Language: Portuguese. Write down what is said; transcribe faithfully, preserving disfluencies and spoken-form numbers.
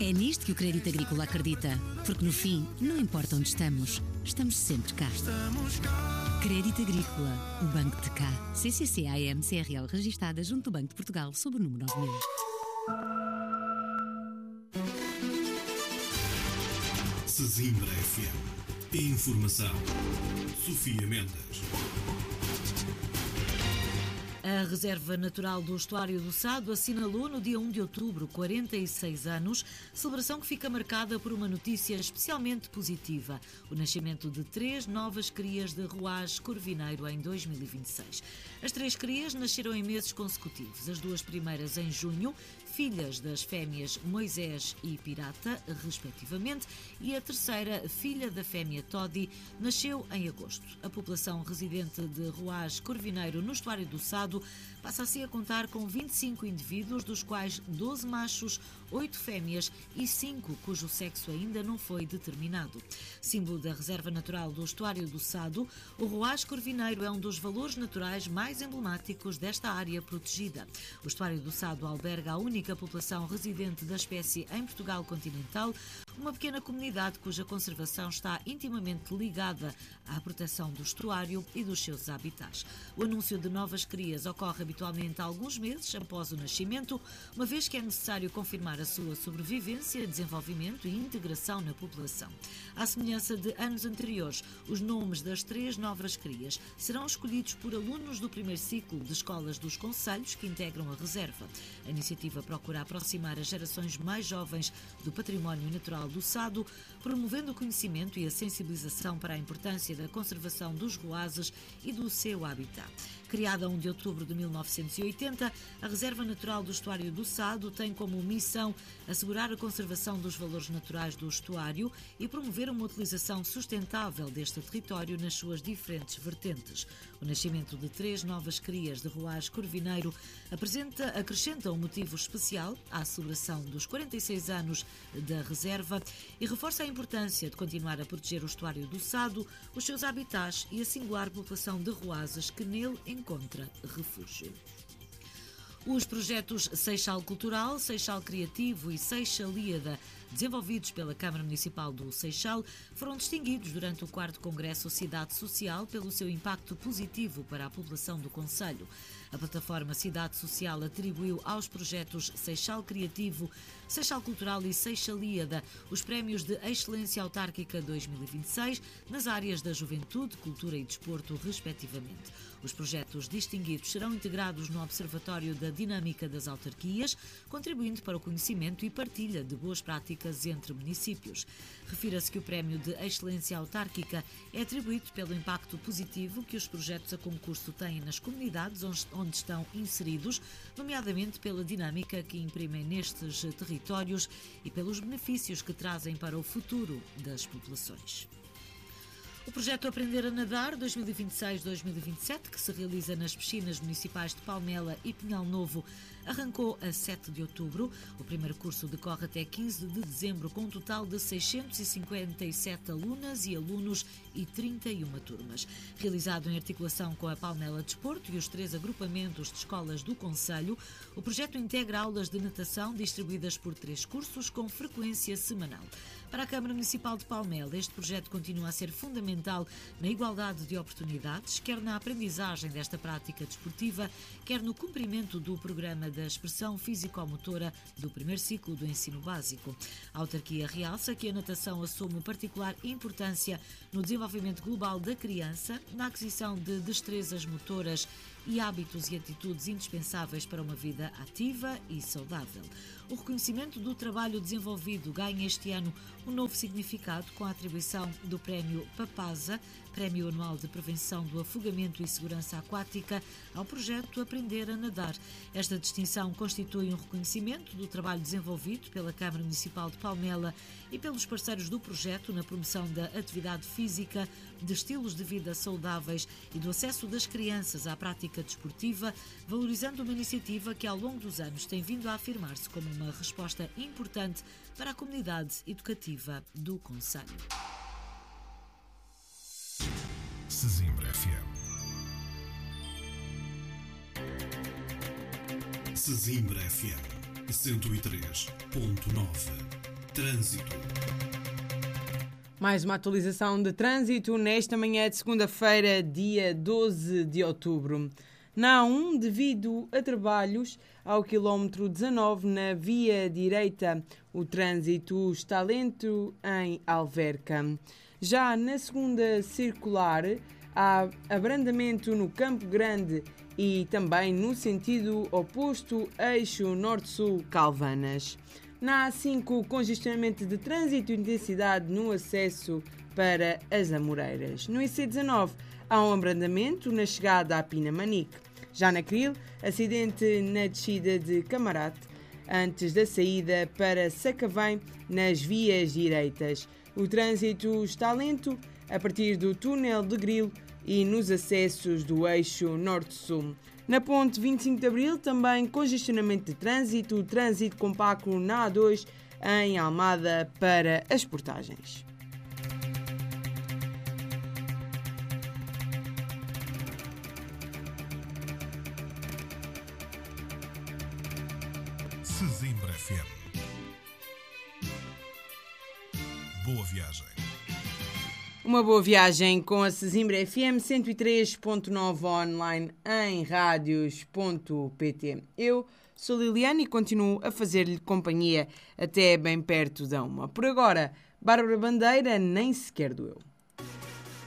É nisto que o Crédito Agrícola acredita, porque no fim, não importa onde estamos, estamos sempre cá. Crédito Agrícola, o banco de cá. C C C A M C R L registada junto do Banco de Portugal sob o número nove mil. Sesimbra F M. Informação. Sofia Mendes. A Reserva Natural do Estuário do Sado assinalou no dia um de outubro quarenta e seis anos, celebração que fica marcada por uma notícia especialmente positiva: o nascimento de três novas crias de Ruás Corvineiro em dois mil e vinte e seis. As três crias nasceram em meses consecutivos, as duas primeiras em junho, filhas das fêmeas Moisés e Pirata, respectivamente, e a terceira, filha da fêmea Todi, nasceu em agosto. A população residente de Ruás Corvineiro, no Estuário do Sado, passa assim a contar com vinte e cinco indivíduos, dos quais doze machos, oito fêmeas e cinco cujo sexo ainda não foi determinado. Símbolo da Reserva Natural do Estuário do Sado, o Ruás Corvineiro é um dos valores naturais mais emblemáticos desta área protegida. O Estuário do Sado alberga a única população residente da espécie em Portugal continental, uma pequena comunidade cuja conservação está intimamente ligada à proteção do estuário e dos seus habitats. O anúncio de novas crias ocorre habitualmente há alguns meses após o nascimento, uma vez que é necessário confirmar a sua sobrevivência, desenvolvimento e integração na população. À semelhança de anos anteriores, os nomes das três novas crias serão escolhidos por alunos do primeiro ciclo de escolas dos concelhos que integram a reserva. A iniciativa procura aproximar as gerações mais jovens do património natural do Sado, promovendo o conhecimento e a sensibilização para a importância da conservação dos ruazes e do seu habitat. Criada a um de outubro de mil novecentos e oitenta, a Reserva Natural do Estuário do Sado tem como missão assegurar a conservação dos valores naturais do estuário e promover uma utilização sustentável deste território nas suas diferentes vertentes. O nascimento de três novas crias de Ruás Corvineiro apresenta, acrescenta um motivo especial à celebração dos quarenta e seis anos da Reserva e reforça a importância de continuar a proteger o estuário do Sado, os seus habitats e a singular população de ruazes que nele encontra refúgio. Os projetos Seixal Cultural, Seixal Criativo e Seixalíada, desenvolvidos pela Câmara Municipal do Seixal, foram distinguidos durante o quarto Congresso Cidade Social pelo seu impacto positivo para a população do concelho. A plataforma Cidade Social atribuiu aos projetos Seixal Criativo, Seixal Cultural e Seixalíada os prémios de Excelência Autárquica dois mil e vinte e seis nas áreas da juventude, cultura e desporto, respectivamente. Os projetos distinguidos serão integrados no Observatório da Dinâmica das Autarquias, contribuindo para o conhecimento e partilha de boas práticas entre municípios. Refira-se que o prémio de Excelência Autárquica é atribuído pelo impacto positivo que os projetos a concurso têm nas comunidades onde estão inseridos, nomeadamente pela dinâmica que imprimem nestes territórios e pelos benefícios que trazem para o futuro das populações. O projeto Aprender a Nadar dois mil e vinte e seis a dois mil e vinte e sete, que se realiza nas piscinas municipais de Palmela e Pinhal Novo, arrancou a sete de outubro. O primeiro curso decorre até quinze de dezembro, com um total de seiscentos e cinquenta e sete alunas e alunos e trinta e uma turmas. Realizado em articulação com a Palmela Desporto e os três agrupamentos de escolas do concelho, o projeto integra aulas de natação distribuídas por três cursos com frequência semanal. Para a Câmara Municipal de Palmela, este projeto continua a ser fundamental na igualdade de oportunidades, quer na aprendizagem desta prática desportiva, quer no cumprimento do programa da expressão físico-motora do primeiro ciclo do ensino básico. A autarquia realça que a natação assume particular importância no desenvolvimento global da criança, na aquisição de destrezas motoras e hábitos e atitudes indispensáveis para uma vida ativa e saudável. O reconhecimento do trabalho desenvolvido ganha este ano um novo significado com a atribuição do Prémio PAPASA, Prémio Anual de Prevenção do Afogamento e Segurança Aquática, ao projeto Aprender a Nadar. Esta distinção constitui um reconhecimento do trabalho desenvolvido pela Câmara Municipal de Palmela e pelos parceiros do projeto na promoção da atividade física, de estilos de vida saudáveis e do acesso das crianças à prática desportiva, valorizando uma iniciativa que ao longo dos anos tem vindo a afirmar-se como uma resposta importante para a comunidade educativa do concelho. Sesimbra F M. Sesimbra F M cento e três ponto nove. Trânsito. Mais uma atualização de trânsito nesta manhã de segunda-feira, dia doze de outubro. Na A um, devido a trabalhos ao quilómetro dezanove na via direita, o trânsito está lento em Alverca. Já na segunda circular, há abrandamento no Campo Grande e também no sentido oposto, eixo norte-sul Calvanas. Na A cinco, congestionamento de trânsito e intensidade no acesso para as Amoreiras. No I C dezanove, há um abrandamento na chegada à Pinamanique. Já na Cril, acidente na descida de Camarate, antes da saída para Sacavém, nas vias direitas. O trânsito está lento a partir do túnel de Grilo e nos acessos do eixo norte-sul. Na ponte vinte e cinco de Abril, também congestionamento de trânsito, trânsito compacto na A dois em Almada para as portagens. Sesimbra F M. Boa viagem. Uma boa viagem com a Sesimbra F M cento e três ponto nove online em radios ponto pt. Eu sou Liliane e continuo a fazer-lhe companhia até bem perto da uma. Por agora, Bárbara Bandeira, nem sequer doeu.